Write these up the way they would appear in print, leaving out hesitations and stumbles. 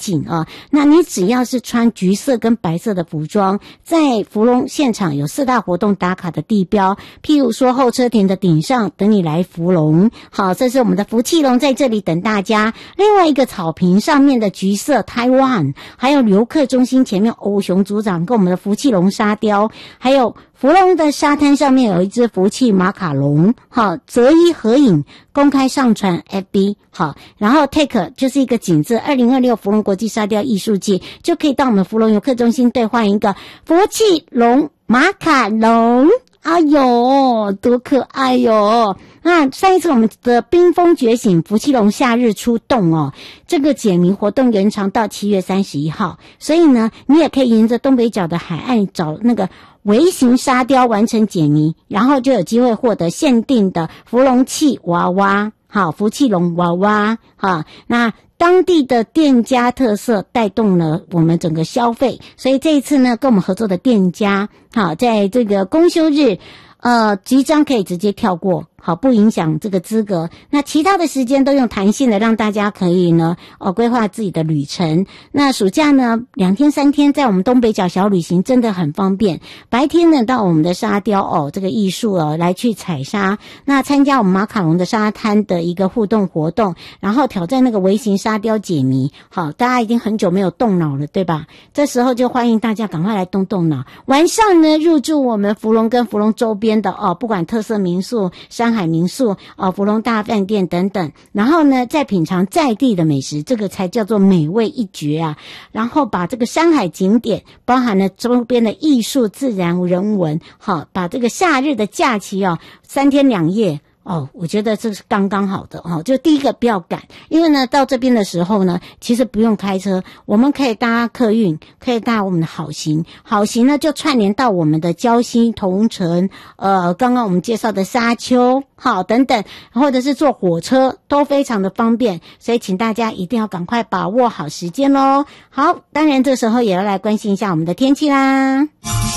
境啊。那你只要是穿橘色跟白色的服装，在福隆现场有4大活动打卡的地标，譬如说候车亭的顶上等你来福隆，好，这是我们的福气龙在这里等大家。另外一个草坪上面的橘色台湾，还有游客中心前面欧雄组长跟我们的福气龙沙雕，还有福隆的沙滩上面有一只福气马卡龙，好，择一合影公开上传 FB， 好，然后 take 就是一个景字2026福隆国际沙雕艺术季，就可以到我们福隆游客中心兑换一个福气龙马卡龙。哎呦，多可爱哟！那上一次我们的冰封觉醒福气龙夏日出动哦，这个解谜活动延长到7月31号，所以呢，你也可以沿着东北角的海岸找那个微型沙雕完成解谜，然后就有机会获得限定的福隆气娃娃，好，福气龙娃娃，好，那当地的店家特色带动了我们整个消费，所以这一次呢，跟我们合作的店家，好，在这个公休日，即将可以直接跳过，好，不影响这个资格。那其他的时间都用弹性的，让大家可以呢，规划自己的旅程。那暑假呢，2天3天在我们东北角小旅行真的很方便。白天呢，到我们的沙雕这个艺术来去采沙，那参加我们马卡龙的沙滩的一个互动活动，然后挑战那个微型沙雕解谜。好，大家已经很久没有动脑了，对吧？这时候就欢迎大家赶快来动脑。晚上呢，入住我们福隆跟福隆周边的不管特色民宿、山海民宿、福隆大饭店等等，然后呢，再品尝在地的美食，这个才叫做美味一绝啊！然后把这个山海景点，包含了周边的艺术、自然、人文，好，把这个夏日的假期3天2夜。我觉得这是刚刚好的就第一个不要赶，因为呢到这边的时候呢，其实不用开车，我们可以搭客运，可以搭我们的好行呢就串联到我们的礁溪、同城，刚刚我们介绍的沙丘，好等等，或者是坐火车都非常的方便，所以请大家一定要赶快把握好时间咯。好，当然这时候也要来关心一下我们的天气啦。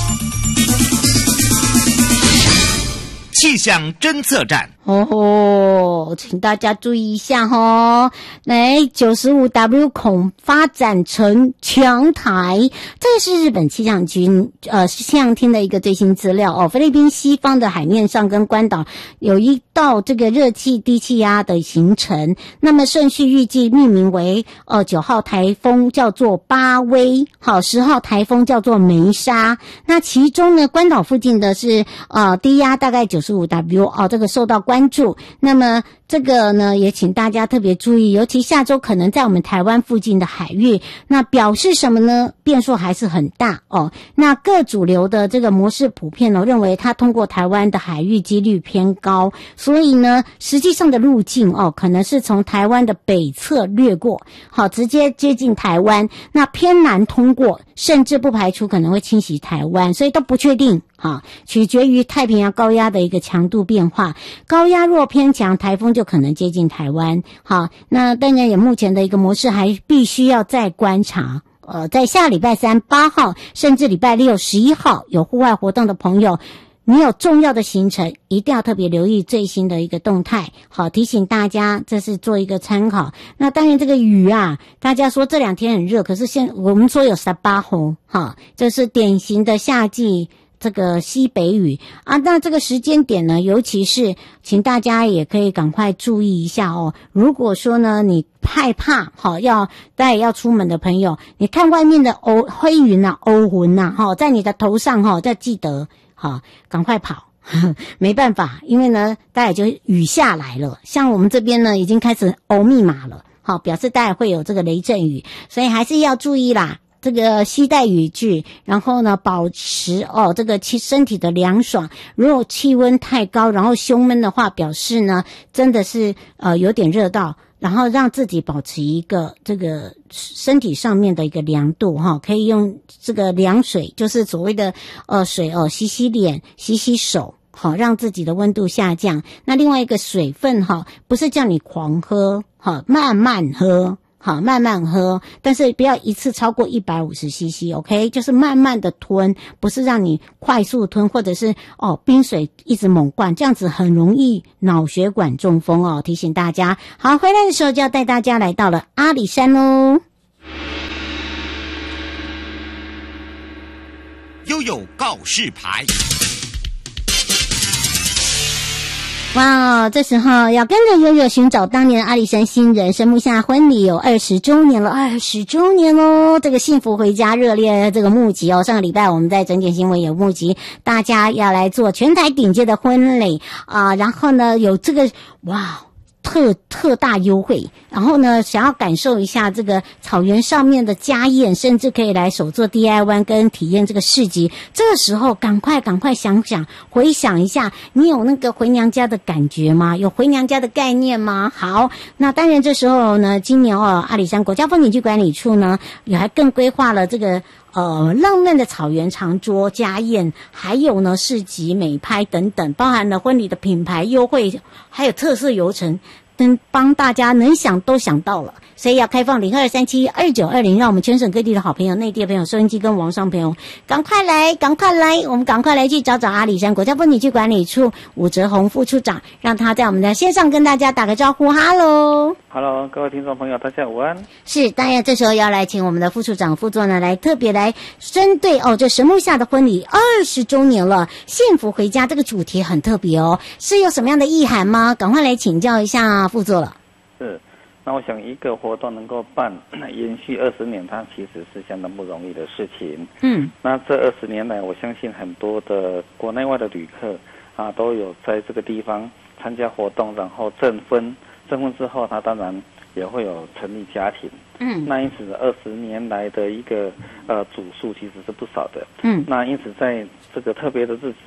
气象侦测站， 请大家注意一下来 95W 恐发展成强台，这个是日本气象局气象厅的一个最新资料菲律宾西方的海面上跟关岛有一道这个热气低气压的形成，那么顺序预计命名为9号台风叫做巴威，好，10号台风叫做梅沙。那其中呢，关岛附近的是低压大概95W 这个受到关注。那么这个呢，也请大家特别注意，尤其下周可能在我们台湾附近的海域，那表示什么呢？变数还是很大那各主流的这个模式普遍认为它通过台湾的海域几率偏高，所以呢，实际上的路径可能是从台湾的北侧掠过，好，直接接近台湾，那偏南通过，甚至不排除可能会侵袭台湾，所以都不确定。取决于太平洋高压的一个强度变化，高压若偏强，台风就可能接近台湾。好，那当然也目前的一个模式还必须要再观察。在下礼拜3、8号，甚至礼拜6、11号有户外活动的朋友，你有重要的行程，一定要特别留意最新的一个动态。好，提醒大家，这是做一个参考。那当然这个雨大家说这2天很热，可是我们说有18号，这是典型的夏季这个西北雨那这个时间点呢，尤其是请大家也可以赶快注意一下如果说呢你害怕大家要出门的朋友，你看外面的灰云欧云在你的头上再记得赶快跑没办法，因为呢大概就雨下来了，像我们这边呢已经开始密码了表示大概会有这个雷阵雨，所以还是要注意啦，这个携带雨具，然后呢保持这个身体的凉爽。如果气温太高然后胸闷的话，表示呢真的是有点热到，然后让自己保持一个这个身体上面的一个凉度可以用这个凉水，就是所谓的水洗洗脸、洗洗手，好，让自己的温度下降。那另外一个水分不是叫你狂喝慢慢喝，好，慢慢喝，但是不要一次超过150cc OK， 就是慢慢的吞，不是让你快速吞，或者是冰水一直猛灌，这样子很容易脑血管中风提醒大家。好，回来的时候就要带大家来到了阿里山咯。 都有告示牌。 哇，这时候要跟着悠悠寻找当年阿里山新人神木下婚礼有20周年了，20周年喽！这个幸福回家热烈这个募集哦，上个礼拜我们在整点新闻有募集，大家要来做全台顶尖的婚礼啊，然后呢有这个哇。特大优惠，然后呢，想要感受一下这个草原上面的家宴，甚至可以来手做 DIY 跟体验这个市集。这个时候，赶快想想，回想一下，你有那个回娘家的感觉吗？有回娘家的概念吗？好，那当然这时候呢，今年阿里山国家风景区管理处呢，也还更规划了这个。浪漫的草原长桌家宴，还有呢市集美拍等等，包含了婚礼的品牌优惠，还有特色游程，帮大家能想都想到了。所以要开放02372920，让我们全省各地的好朋友、内地的朋友、收音机跟网上朋友，赶快来，我们赶快来去找阿里山国家风景区管理处武哲宏副处长，让他在我们的线上跟大家打个招呼。 Hello， 各位听众朋友，大家午安。 是，当然这时候要来请我们的副处长、副座呢，来特别来针对这神木下的婚礼20周年了，幸福回家这个主题很特别哦，是有什么样的意涵吗？赶快来请教一下副座了。 是，那我想一个活动能够办延续20年，它其实是相当不容易的事情。那这20年来，我相信很多的国内外的旅客啊，都有在这个地方参加活动，然后证婚之后，他当然也会有成立家庭。那因此20年来的一个组数其实是不少的。那因此在这个特别的日子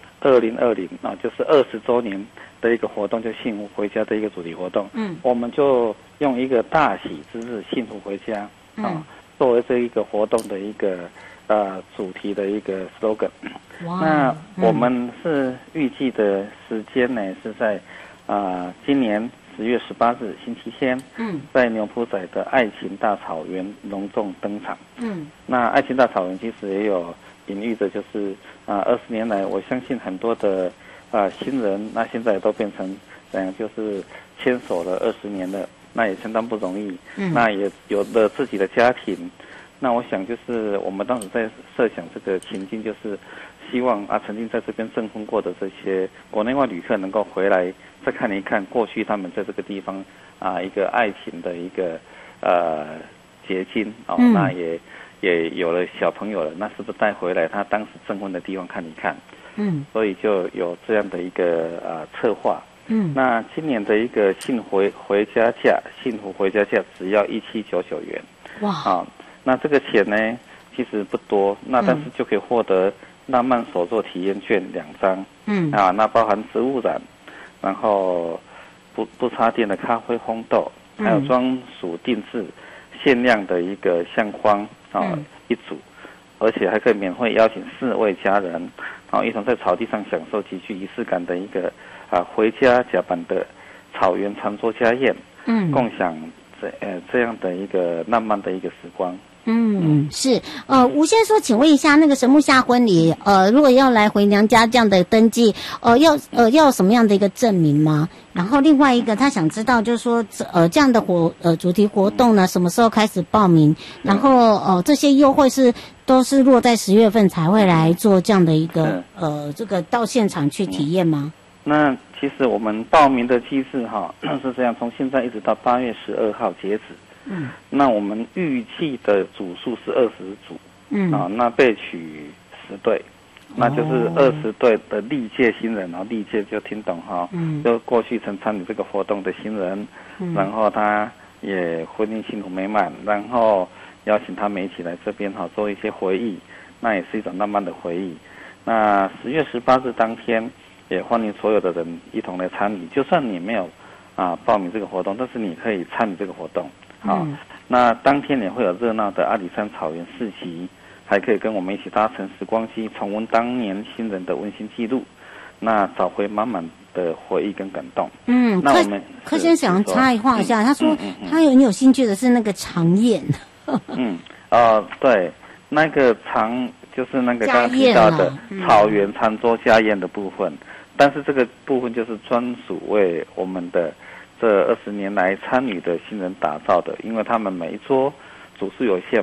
，2020啊，就是20周年的一个活动，就幸福回家的一个主题活动。我们就用一个大喜之日幸福回家啊，作为这一个活动的一个主题的一个 slogan。那我们是预计的时间呢是在今年10月18日星期天，在牛埔仔的爱情大草原隆重登场。那爱情大草原其实也有隐喻的，就是20年来，我相信很多的新人，那现在都变成就是牵手了20年了，那也相当不容易。那也有了自己的家庭。那我想就是我们当时在设想这个情境，就是希望曾经在这边证婚过的这些国内外旅客能够回来再看一看过去他们在这个地方一个爱情的一个结晶哦。那也有了小朋友了，那是不是带回来他当时证婚的地方看一看？所以就有这样的一个策划。那今年的一个幸福回家价只要1799元。哇！那这个钱呢，其实不多，那但是就可以获得浪漫手作体验券2张。那包含植物染，然后不插电的咖啡烘豆，还有专属定制限量的一个相框一组，而且还可以免费邀请4位家人，然后一同在草地上享受极具仪式感的一个回家甲板的草原长桌家宴，共享这样的一个浪漫的一个时光。 是，吴先说，请问一下，那个神木下婚礼，如果要来回娘家这样的登记，要什么样的一个证明吗？然后另外一个，他想知道，就是说，这样的主题活动呢，什么时候开始报名？然后，这些优惠都是落在10月份才会来做这样的一个，这个到现场去体验吗？ 那其实我们报名的机制是这样，从现在一直到8月12号截止。那我们预计的组数是20组。那备取10对，那就是20对的历届新人，然后历届就听懂就过去曾参与这个活动的新人，然后他也婚姻幸福美满，然后邀请他们一起来这边做一些回忆，那也是一种浪漫的回忆。那10月18日当天，也欢迎所有的人一同来参与，就算你没有报名这个活动，但是你可以参与这个活动。那当天也会有热闹的阿里山草原市集，还可以跟我们一起搭乘时光机，重温当年新人的温馨记录，那找回满满的回忆跟感动。那我们柯先生想插话一下，他说他很有兴趣的是那个长宴。 对，那个就是那个刚刚提到的草原长桌家宴的部分，但是这个部分就是专属为我们的这20年来参与的新人打造的，因为他们每一桌组数有限，